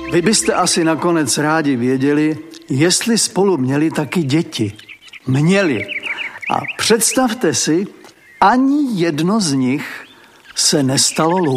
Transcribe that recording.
Vy byste asi nakonec rádi věděli, jestli spolu měli taky děti. Měli. A představte si, ani jedno z nich se nestalo